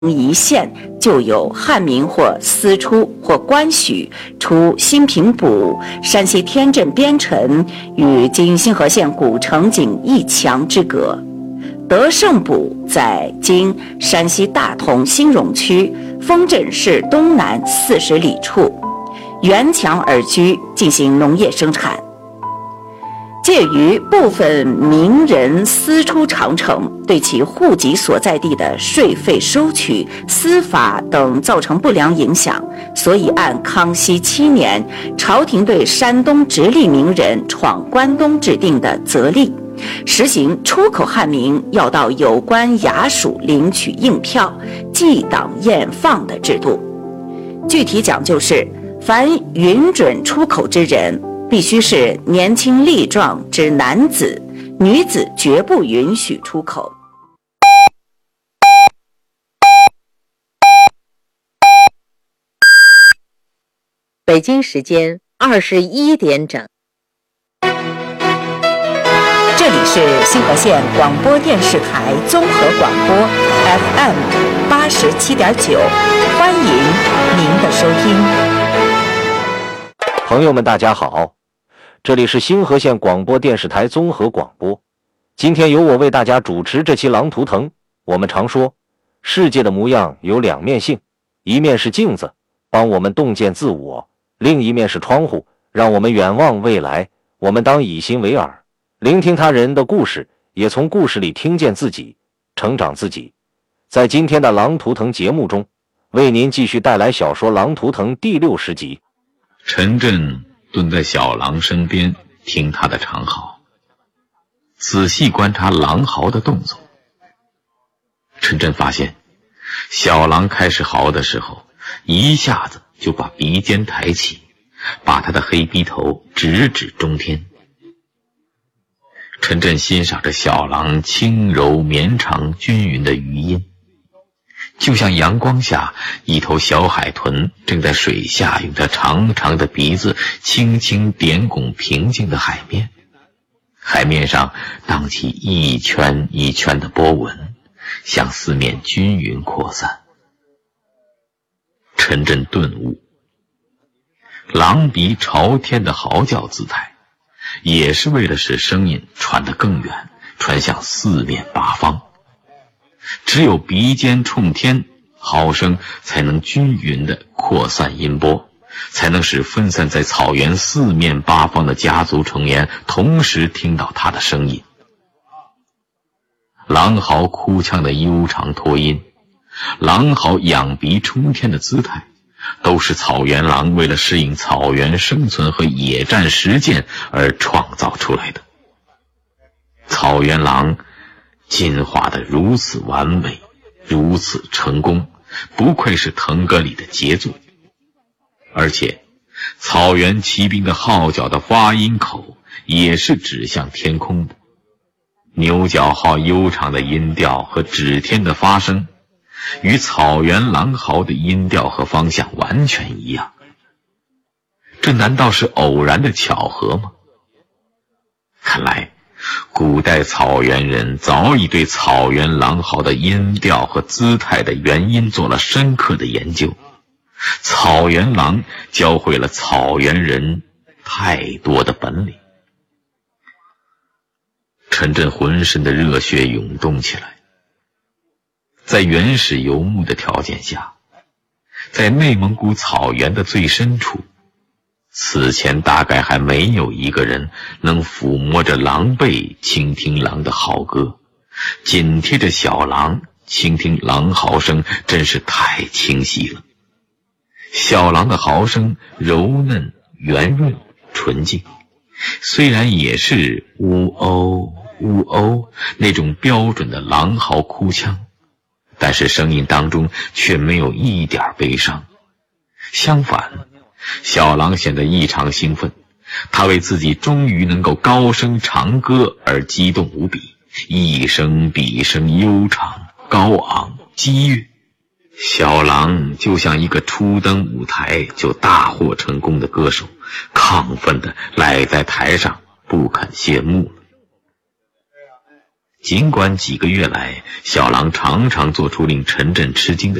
一县就有汉民或私出或官许出新平补、山西天镇边城与今新河县古城仅1墙之隔。德胜补在今山西大同新荣区丰镇市东南40里处，沿墙而居，进行农业生产。介于部分名人私出长城，对其户籍所在地的税费收取、司法等造成不良影响，所以按康熙7年朝廷对山东直隶名人闯关东制定的则例，实行出口汉民要到有关衙署领取印票、记档验放的制度。具体讲究是，凡允准出口之人，必须是年轻力壮之男子，女子绝不允许出口。 北京时间21点整。 这里是新河县广播电视台综合广播 FM 87.9，欢迎您的收听。 朋友们大家好，这里是新河县广播电视台综合广播。今天由我为大家主持这期《狼图腾》。我们常说，世界的模样有两面性，一面是镜子，帮我们洞见自我；另一面是窗户，让我们远望未来。我们当以心为耳，聆听他人的故事，也从故事里听见自己，成长自己。在今天的《狼图腾》节目中，为您继续带来小说《狼图腾》第60集。 陈震蹲在小狼身边，听他的长嚎，仔细观察狼嚎的动作。陈震发现，小狼开始嚎的时候，一下子就把鼻尖抬起，把他的黑鼻头直指中天。陈震欣赏着小狼轻柔绵长均匀的余音，就像阳光下一头小海豚正在水下用它长长的鼻子轻轻点拱平静的海面，海面上荡起一圈一圈的波纹，向四面均匀扩散。陈震顿悟，狼鼻朝天的嚎叫姿态也是为了使声音传得更远，传向四面八方。只有鼻尖冲天，嚎声才能均匀地扩散音波，才能使分散在草原四面八方的家族成员同时听到他的声音。狼嚎哭腔的悠长拖音，狼嚎仰鼻冲天的姿态，都是草原狼为了适应草原生存和野战实践而创造出来的。草原狼进化得如此完美，如此成功，不愧是腾格里的杰作。而且草原骑兵的号角的发音口也是指向天空的，牛角号悠长的音调和指天的发声与草原狼嚎的音调和方向完全一样。这难道是偶然的巧合吗？看来古代草原人早已对草原狼嚎的音调和姿态的原因做了深刻的研究。草原狼教会了草原人太多的本领。陈震浑身的热血涌动起来。在原始游牧的条件下，在内蒙古草原的最深处，此前大概还没有一个人能抚摸着狼背倾听狼的嚎歌，紧贴着小狼倾听狼嚎声，真是太清晰了。小狼的嚎声柔嫩圆润纯净，虽然也是呜哦呜哦那种标准的狼嚎哭腔，但是声音当中却没有一点悲伤。相反，小狼显得异常兴奋，他为自己终于能够高声长歌而激动无比，一声比声悠长高昂激越。小狼就像一个初登舞台就大获成功的歌手，亢奋地赖在台上不肯谢幕了。 尽管几个月来，小狼常常做出令陈震吃惊的